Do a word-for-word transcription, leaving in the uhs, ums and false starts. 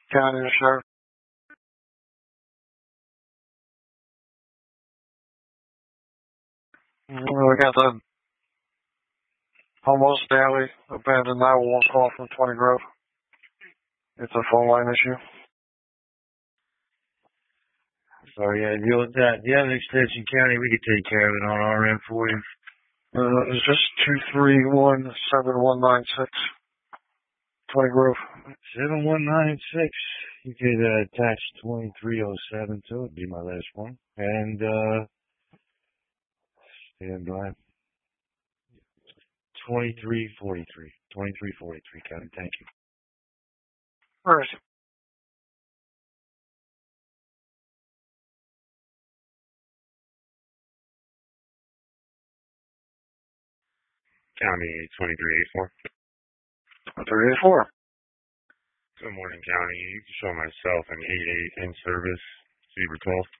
County Sheriff. We got the almost daily abandoned nine one one call from twenty Grove. It's a phone line issue. So yeah, if you want that, the other extension county, we could take care of it on our end for you. Uh, it's just two three one seven one nine six. twenty Grove. seven one nine six. You could uh, attach twenty-three oh seven to it, be my last one. And, uh, stand by. twenty-three forty-three. twenty-three forty-three, County. Thank you. Where is it? County twenty-three eighty-four. three eighty-four. Good morning, County. You can show myself an eight eight in service. Zebra twelve.